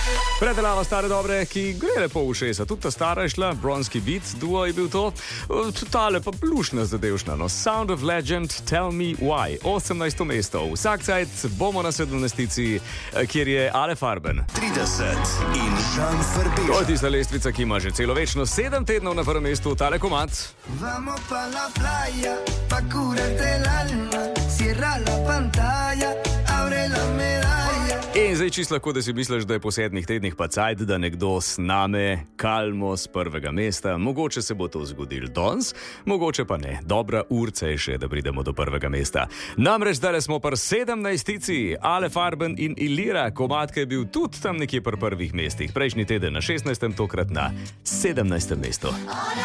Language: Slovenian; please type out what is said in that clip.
Predelava stare dobre, ki gre lepo v ušesa. Tudi ta stara je šla, Bronski Beat, duo je bil to. Tale pa lušna zadevšna, no. Sound of Legend, Tell Me Why. 18. mesto. Vsak cajt bomo na 17. kjer je Ale Farben. 30 in Žan Farben. To je tista lestvica, ki ima že celo večno 7 tednov na prvem mestu. Tale komad. Vamos pa la playa, pa curarte el alma. Cierra la pantalla, abre la medalla. In zdaj čisto lahko, da si misliš, da je po 7 tednih pa cajt, da nekdo sname kalmo z prvega mesta. Mogoče se bo to zgodilo danes, mogoče pa ne. Dobra urca je še, da pridemo do prvega mesta. Namreč zdaj smo pri 17. Ale Farben in Ilira. Komad, ki je bil tudi tam nekje pri prvih mestih. Prejšnji teden na 16., tokrat na 17. mestu.